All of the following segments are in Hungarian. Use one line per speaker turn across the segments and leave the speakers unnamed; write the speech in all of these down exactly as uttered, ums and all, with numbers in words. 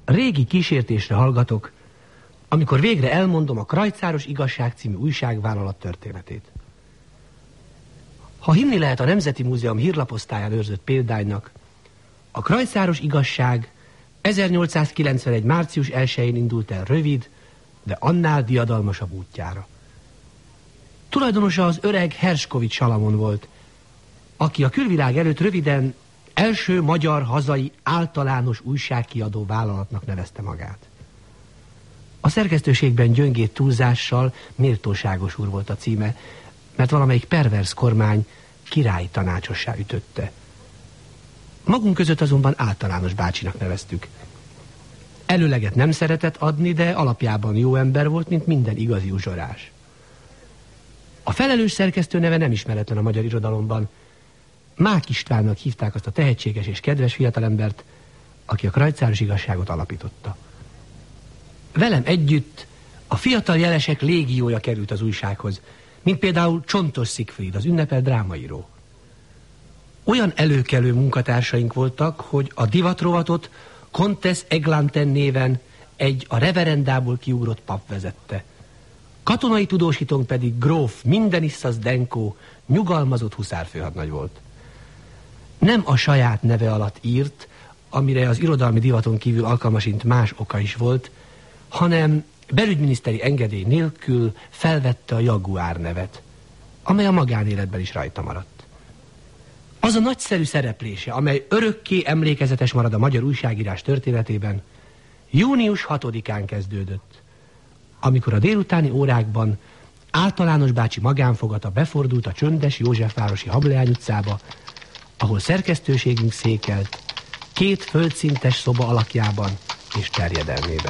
Régi kísértésre hallgatok, amikor végre elmondom a Krajcáros Igazság című újságvállalat történetét. Ha hinni lehet a Nemzeti Múzeum hírlaposztályán őrzött példánynak, a Krajcáros Igazság ezernyolcszázkilencvenegy. március elsején indult el rövid, de annál diadalmasabb útjára. Tulajdonosa az öreg Herskovics Salamon volt, aki a külvilág előtt röviden első magyar hazai általános újságkiadó vállalatnak nevezte magát. A szerkesztőségben gyöngét túlzással Méltóságos úr volt a címe, mert valamelyik pervers kormány királyi tanácsossá ütötte. Magunk között azonban Általános bácsinak neveztük. Előleget nem szeretett adni, de alapjában jó ember volt, mint minden igazi uzsorás. A felelős szerkesztő neve nem ismeretlen a magyar irodalomban. Mák Istvánnak hívták azt a tehetséges és kedves fiatalembert, aki a Krajcáros Igazságot alapította. Velem együtt a fiatal jelesek légiója került az újsághoz, mint például Csontos Szigfried, az ünnepelt drámaíró. Olyan előkelő munkatársaink voltak, hogy a divatrovatot Comtesse Eglanten néven egy a reverendából kiugrott pap vezette. Katonai tudósítónk pedig gróf Mindenissas Denkó, nyugalmazott huszárfőhadnagy volt. Nem a saját neve alatt írt, amire az irodalmi divaton kívül alkalmasint más oka is volt, hanem belügyminiszteri engedély nélkül felvette a Jaguár nevet, amely a magánéletben is rajta maradt. Az a nagyszerű szereplése, amely örökké emlékezetes marad a magyar újságírás történetében, június hatodikán kezdődött, amikor a délutáni órákban Általános bácsi magánfogata befordult a csöndes Józsefvárosi Hableány utcába, ahol szerkesztőségünk székelt, két földszintes szoba alakjában és terjedelmében.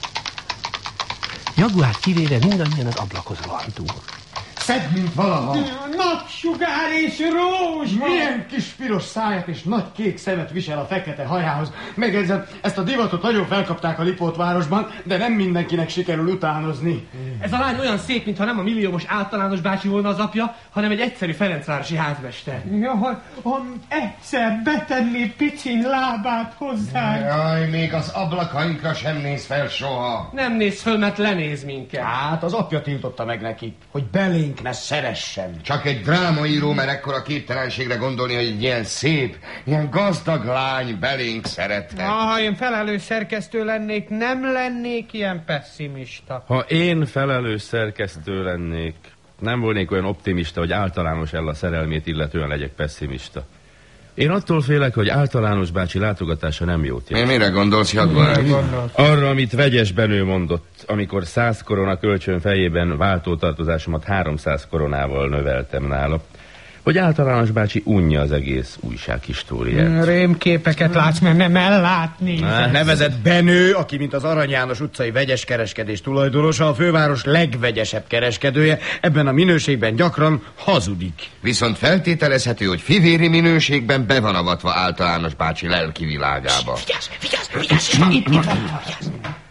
Jaguárt kivéve mindannyian az ablakhoz rohantunk.
Szebb, mint valaha.
Napsugár és rózs!
Milyen kis piros száját és nagy kék szemet visel a fekete hajához. Megjegyzem, ezt a divatot nagyon felkapták a Lipótvárosban, de nem mindenkinek sikerül utánozni.
Ez a lány olyan szép, mintha nem a milliómos Általános bácsi volna az apja, hanem egy egyszerű ferencvárosi házmester.
Jaj, ha egyszer betenné picin lábát hozzánk.
Jaj, még az ablakainkra sem néz fel soha.
Nem néz föl, mert lenéz minket.
Hát az apja tiltotta meg neki, hogy belénk ne szeressen.
Csak egy drámaíró mer ekkora képtelenségre gondolni, hogy egy ilyen szép, ilyen gazdag lány belénk szerethet.
Ha én felelős szerkesztő lennék, nem lennék ilyen pessimista.
Ha én felelős szerkesztő lennék, nem volnék olyan optimista, hogy Általános Ella szerelmét illetően legyek pessimista. Én attól félek, hogy Általános bácsi látogatása nem jót jelent.
Mire gondolsz, Jaguár?
Arra, amit Vegyes Benő mondott, amikor száz korona kölcsön fejében váltótartozásomat háromszáz koronával növeltem nála, hogy Általános bácsi unja az egész újsághistóriát.
Rémképeket látsz, mert nem ellátni.
Nevezett Benő, aki mint az Arany János utcai vegyes kereskedés tulajdonosa, a főváros legvegyesebb kereskedője, ebben a minőségben gyakran hazudik.
Viszont feltételezhető, hogy fivéri minőségben be van avatva Általános bácsi lelki világába.
Vigyázz, vigyázz, vigyázz, itt, itt van, vigyázz.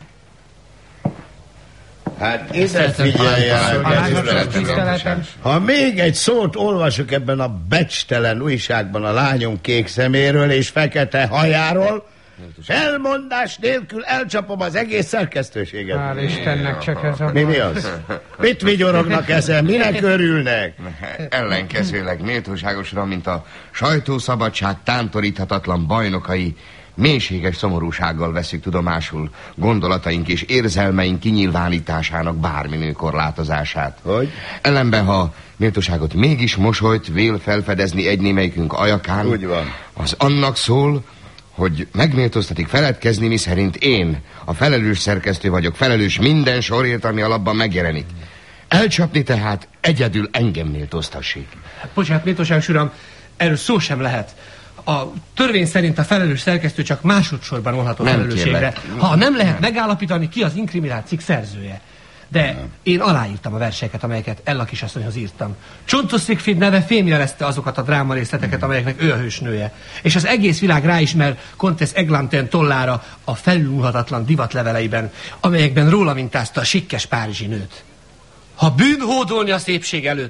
Hát ide figyeljen, ha még egy szót olvasok ebben a becstelen újságban a lányom kék szeméről és fekete hajáról, felmondás nélkül elcsapom az egész szerkesztőséget.
Hál' Istennek csak ez a...
Mi, mi az? Mit vigyorognak ezen? Minek örülnek?
Ellenkezőleg méltóságosra, mint a sajtószabadság tántoríthatatlan bajnokai, mélységes szomorúsággal veszük tudomásul gondolataink és érzelmeink kinyilvánításának bárminő korlátozását.
Hogy?
Ellenben, ha méltóságot mégis mosolyt vél felfedezni egy némelyikünk ajakán,
úgy van,
az annak szól, hogy megméltóztatik feledkezni, miszerint én, a felelős szerkesztő vagyok, felelős minden sorért, ami alapban megjelenik. Elcsapni tehát egyedül engem méltóztassék.
Bocsánat, méltóságos uram, erről szó sem lehet. A törvény szerint a felelős szerkesztő csak másodszorban vonható felelősségre. Ha nem lehet megállapítani, ki az inkriminált cikk szerzője. De én aláírtam a verseket, amelyeket Ella kisasszonyhoz írtam. Csontos Szigfried neve fémjelezte azokat a drámarészleteket, amelyeknek ő a hősnője. És az egész világ ráismer Comtesse Eglanten tollára a felülmúlhatatlan divatleveleiben, amelyekben róla mintázta a sikkes párizsi nőt. Ha bűn hódolni a szépség előtt,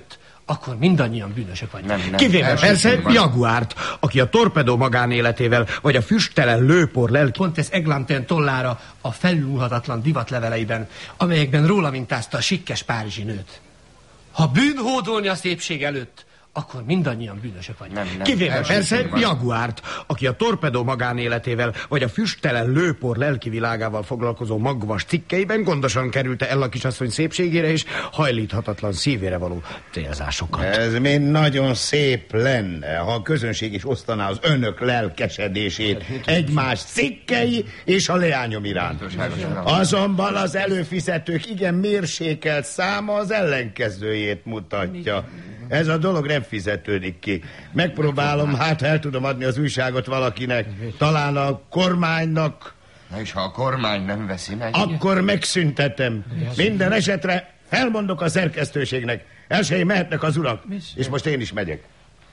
akkor mindannyian bűnösök vagyunk.
Nem, nem.
Kivéve persze Jaguárt, aki a torpedó magánéletével, vagy a füsttelen lőpor lelki...
Pont ez Eglantin tollára a felülmúlhatatlan divatleveleiben, amelyekben róla mintázta a sikkes párizsi nőt. Ha bűn hódolni a szépség előtt, akkor mindannyian bűnösök vagyunk.
Nem, nem.
Kivéve
Első
persze
filmben.
Jaguárt, aki a torpedó magánéletével, vagy a füsttelen lőpor lelki világával foglalkozó magvas cikkeiben gondosan kerülte el a kisasszony szépségére és hajlíthatatlan szívére való célzásokat. Ez még nagyon szép lenne, ha a közönség is osztaná az önök lelkesedését egymás cikkei és a leányom iránt. Azonban az előfizetők igen mérsékelt száma az ellenkezőjét mutatja. Ez a dolog nem fizetődik ki. Megpróbálom, hát el tudom adni az újságot valakinek, talán a kormánynak.
Na és ha a kormány nem veszi meg?
Akkor megszüntetem. Minden esetre felmondok a szerkesztőségnek. Elsőjén mehetnek az urak. És most én is megyek.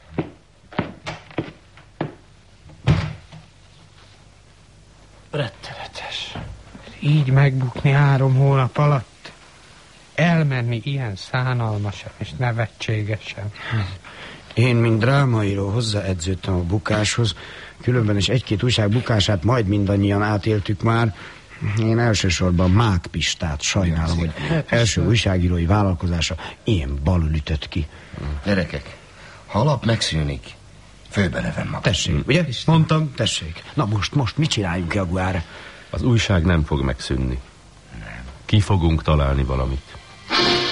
Rettenetes. Így megbukni három hónap alatt. Elmenni ilyen szánalmasan és nevetségesen.
Én, mint drámaíró hozzáedződtem a bukáshoz, különben is egy-két újság bukását majd mindannyian átéltük már. Én elsősorban Mák Pistát sajnálom, hogy első újságírói vállalkozása ilyen balul ütött ki.
Gyerekek, ha a lap megszűnik, főbe levem magam.
Tessék, ugye? Mondtam, tessék. Na most, most mit csináljunk, Jaguár?
Az újság nem fog megszűnni. Ki fogunk találni valamit.